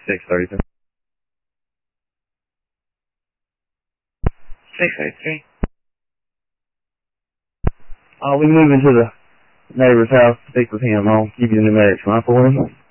633. 683. We move into the neighbor's house to speak with him. I'll give you the numerics, right, for him?